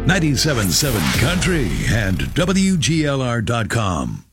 97.7 Country and WGLR.com.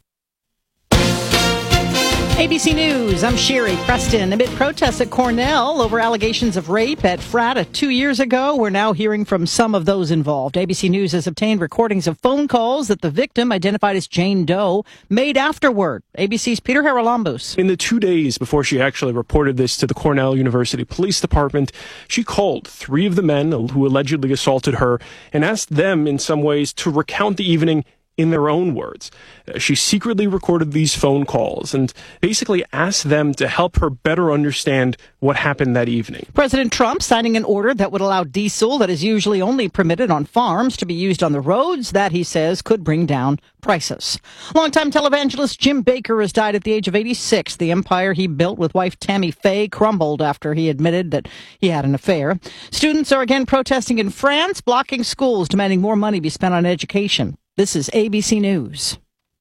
ABC News, I'm Sherry Preston. Amid protests at Cornell over allegations of rape at Frata 2 years ago, we're now hearing from some of those involved. ABC News has obtained recordings of phone calls that the victim, identified as Jane Doe, made afterward. ABC's Peter Haralambous. In the 2 days before she actually reported this to the Cornell University Police Department, she called 3 of the men who allegedly assaulted her and asked them in some ways to recount the evening in their own words. She secretly recorded these phone calls and basically asked them to help her better understand what happened that evening. President Trump signing an order that would allow diesel that is usually only permitted on farms to be used on the roads. That, he says, could bring down prices. Longtime televangelist Jim Bakker has died at the age of 86. The empire he built with wife Tammy Faye crumbled after he admitted that he had an affair. Students are again protesting in France, blocking schools, demanding more money be spent on education. This is ABC News.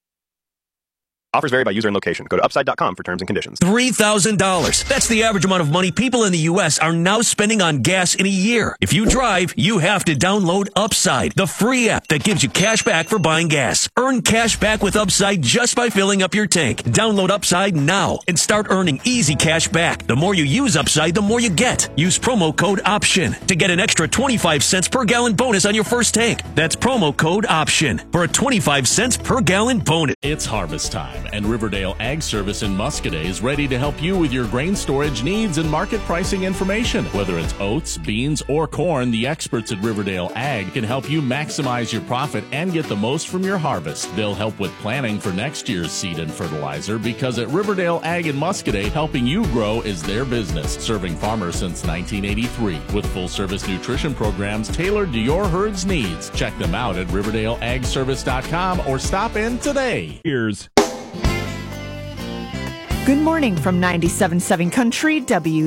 Offers vary by user and location. Go to upside.com for terms and conditions. $3,000. That's the average amount of money people in the U.S. are now spending on gas in a year. If you drive, you have to download Upside, the free app that gives you cash back for buying gas. Earn cash back with Upside just by filling up your tank. Download Upside now and start earning easy cash back. The more you use Upside, the more you get. Use promo code OPTION to get an extra 25 cents per gallon bonus on your first tank. That's promo code OPTION for a 25 cents per gallon bonus. It's harvest time, and Riverdale Ag Service in Muscoda is ready to help you with your grain storage needs and market pricing information. Whether it's oats, beans, or corn, the experts at Riverdale Ag can help you maximize your profit and get the most from your harvest. They'll help with planning for next year's seed and fertilizer, because at Riverdale Ag in Muscoda, helping you grow is their business, serving farmers since 1983 with full-service nutrition programs tailored to your herd's needs. Check them out at RiverdaleAgService.com or stop in today. Here's Good morning from 97.7 Country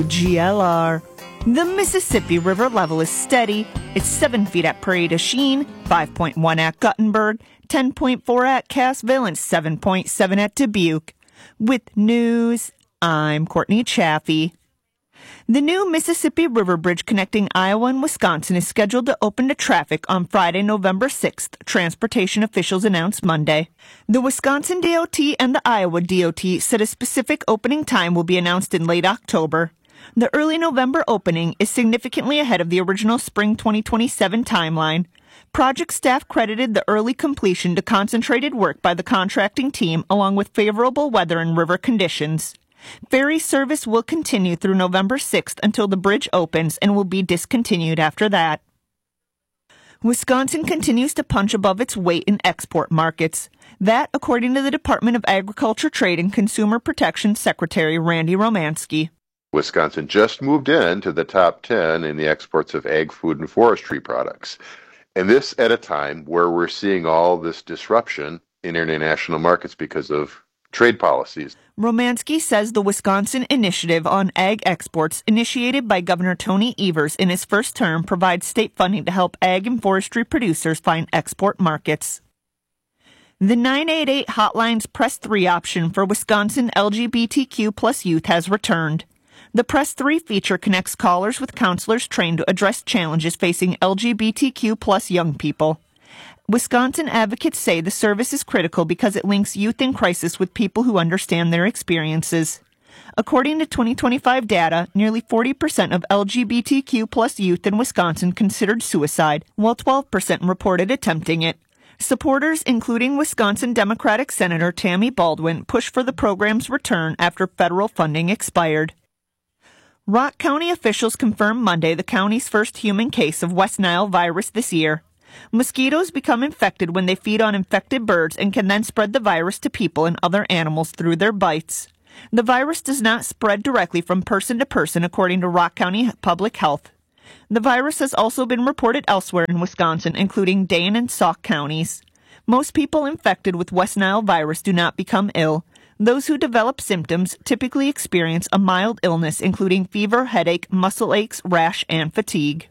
WGLR. The Mississippi River level is steady. It's 7 feet at Prairie du Chien, 5.1 at Guttenberg, 10.4 at Cassville, and 7.7 at Dubuque. With news, I'm Courtney Chaffee. The new Mississippi River Bridge connecting Iowa and Wisconsin is scheduled to open to traffic on Friday, November 6th, transportation officials announced Monday. The Wisconsin DOT and the Iowa DOT said a specific opening time will be announced in late October. The early November opening is significantly ahead of the original spring 2027 timeline. Project staff credited the early completion to concentrated work by the contracting team along with favorable weather and river conditions. Ferry service will continue through November 6th until the bridge opens and will be discontinued after that. Wisconsin continues to punch above its weight in export markets. That, according to the Department of Agriculture, Trade, and Consumer Protection Secretary Randy Romanski. Wisconsin just moved into the top 10 in the exports of ag, food, and forestry products. And this at a time where we're seeing all this disruption in international markets because of trade policies. Romanski says the Wisconsin Initiative on Ag Exports, initiated by Governor Tony Evers in his first term, provides state funding to help ag and forestry producers find export markets. The 988 Hotline's Press 3 option for Wisconsin LGBTQ plus youth has returned. The Press 3 feature connects callers with counselors trained to address challenges facing LGBTQ plus young people. Wisconsin advocates say the service is critical because it links youth in crisis with people who understand their experiences. According to 2025 data, nearly 40% of LGBTQ plus youth in Wisconsin considered suicide, while 12% reported attempting it. Supporters, including Wisconsin Democratic Senator Tammy Baldwin, pushed for the program's return after federal funding expired. Rock County officials confirmed Monday the county's first human case of West Nile virus this year. Mosquitoes become infected when they feed on infected birds and can then spread the virus to people and other animals through their bites. The virus does not spread directly from person to person, according to Rock County Public Health. The virus has also been reported elsewhere in Wisconsin, including Dane and Sauk counties. Most people infected with West Nile virus do not become ill. Those who develop symptoms typically experience a mild illness, including fever, headache, muscle aches, rash, and fatigue.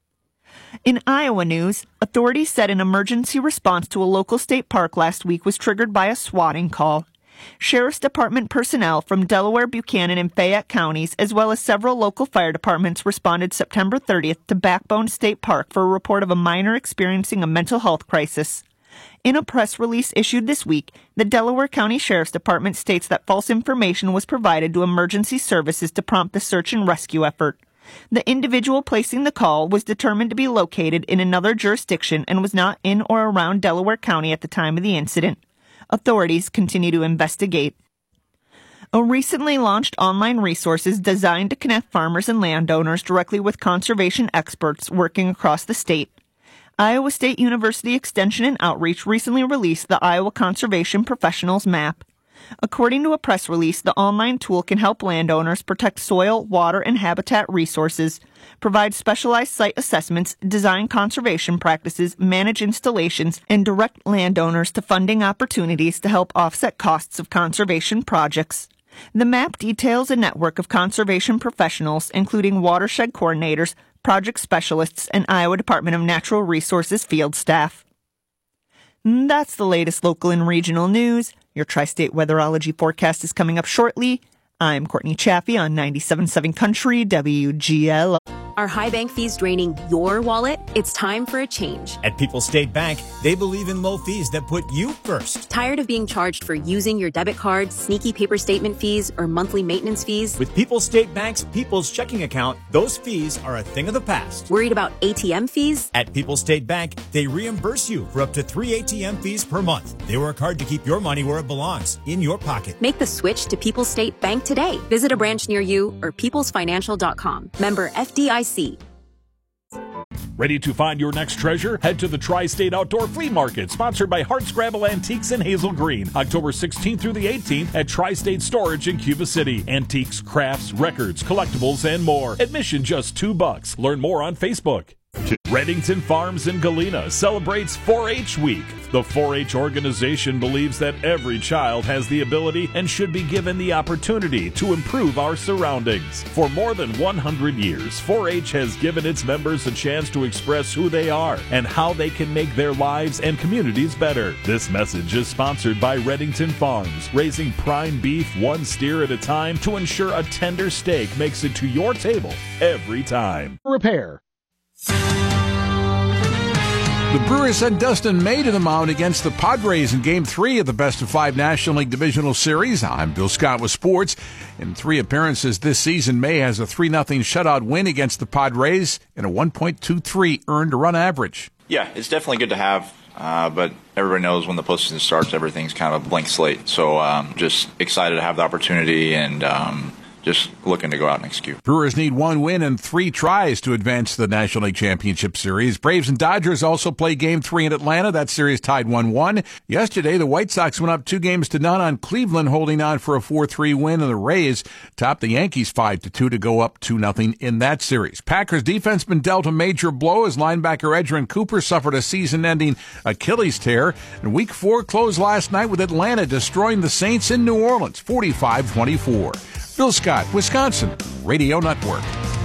In Iowa news, authorities said an emergency response to a local state park last week was triggered by a swatting call. Sheriff's Department personnel from Delaware, Buchanan, and Fayette counties, as well as several local fire departments, responded September 30th to Backbone State Park for a report of a minor experiencing a mental health crisis. In a press release issued this week, the Delaware County Sheriff's Department states that false information was provided to emergency services to prompt the search and rescue effort. The individual placing the call was determined to be located in another jurisdiction and was not in or around Delaware County at the time of the incident. Authorities continue to investigate. A recently launched online resource is designed to connect farmers and landowners directly with conservation experts working across the state. Iowa State University Extension and Outreach recently released the Iowa Conservation Professionals Map. According to a press release, the online tool can help landowners protect soil, water, and habitat resources, provide specialized site assessments, design conservation practices, manage installations, and direct landowners to funding opportunities to help offset costs of conservation projects. The map details a network of conservation professionals, including watershed coordinators, project specialists, and Iowa Department of Natural Resources field staff. That's the latest local and regional news. Your Tri-State Weatherology forecast is coming up shortly. I'm Courtney Chaffee on 97.7 Country WGL. Are high bank fees draining your wallet? It's time for a change. At People's State Bank, they believe in low fees that put you first. Tired of being charged for using your debit card, sneaky paper statement fees, or monthly maintenance fees? With People's State Bank's People's Checking Account, those fees are a thing of the past. Worried about ATM fees? At People's State Bank, they reimburse you for up to 3 ATM fees per month. They work hard to keep your money where it belongs, in your pocket. Make the switch to People's State Bank today. Visit a branch near you or peoplesfinancial.com. Member FDIC. Ready to find your next treasure? Head to the Tri-State Outdoor Flea Market, sponsored by Hardscrabble Antiques in Hazel Green, October 16th through the 18th at Tri-State Storage in Cuba City. Antiques, crafts, records, collectibles, and more. Admission just $2. Learn more on Facebook. Reddington Farms in Galena celebrates 4-H Week. The 4-H organization believes that every child has the ability and should be given the opportunity to improve our surroundings. For more than 100 years, 4-H has given its members a chance to express who they are and how they can make their lives and communities better. This message is sponsored by Reddington Farms, raising prime beef one steer at a time to ensure a tender steak makes it to your table every time. Repair. The Brewers sent Dustin May to the mound against the Padres in Game 3 of the Best-of-5 National League Divisional Series. I'm Bill Scott with sports. In 3 appearances this season, May has a 3-0 shutout win against the Padres and a 1.23 earned run average. Yeah, it's definitely good to have, but everybody knows when the postseason starts, everything's kind of a blank slate. So just excited to have the opportunity and just looking to go out and execute. Brewers need 1 win and 3 tries to advance to the National League Championship Series. Braves and Dodgers also play Game 3 in Atlanta. That series tied 1-1. Yesterday, the White Sox went up 2-0 on Cleveland, holding on for a 4-3 win, and the Rays topped the Yankees 5-2 to go up 2-0 in that series. Packers defense been dealt a major blow as linebacker Edgerrin Cooper suffered a season-ending Achilles tear. And Week 4 closed last night with Atlanta destroying the Saints in New Orleans, 45-24. Bill Scott, Wisconsin Radio Network.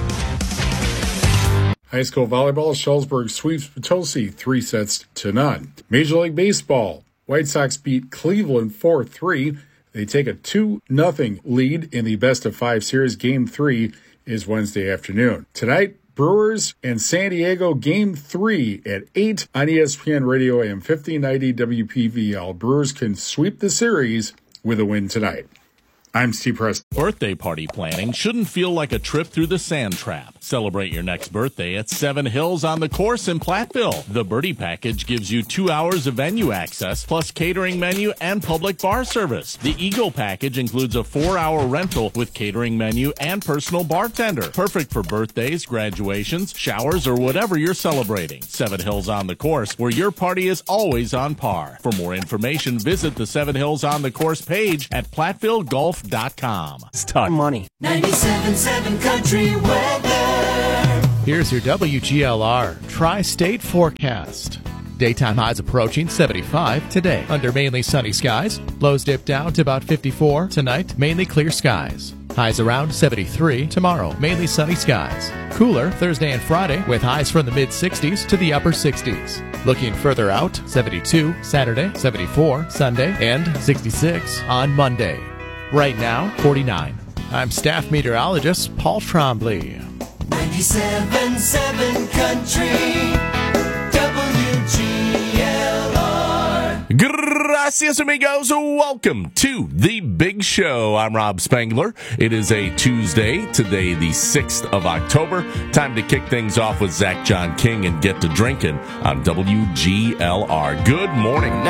High school volleyball, Shullsburg sweeps Potosi 3-0. Major League Baseball, White Sox beat Cleveland 4-3. They take a 2-0 lead in the best-of-5 series. Game 3 is Wednesday afternoon. Tonight, Brewers and San Diego Game 3 at 8 on ESPN Radio AM 1590 WPVL. Brewers can sweep the series with a win tonight. I'm Steve Preston. Birthday party planning shouldn't feel like a trip through the sand trap. Celebrate your next birthday at Seven Hills on the Course in Platteville. The Birdie Package gives you 2 hours of venue access, plus catering menu and public bar service. The Eagle Package includes a 4-hour rental with catering menu and personal bartender. Perfect for birthdays, graduations, showers, or whatever you're celebrating. Seven Hills on the Course, where your party is always on par. For more information, visit the Seven Hills on the Course page at PlattvilleGolf.com. It's time money. 97.7 Country Weather. Here's your WGLR Tri-State forecast. Daytime highs approaching 75 today. Under mainly sunny skies. Lows dip down to about 54 tonight. Mainly clear skies. Highs around 73 tomorrow. Mainly sunny skies. Cooler Thursday and Friday with highs from the mid-60s to the upper 60s. Looking further out, 72 Saturday, 74 Sunday, and 66 on Monday. Right now, 49. I'm staff meteorologist Paul Trombley. 97.7 Country WGLR. Gracias, amigos. Welcome to the Big Show. I'm Rob Spangler. It is a Tuesday, today the 6th of October. Time to kick things off with Zach John King and get to drinking on WGLR. Good morning.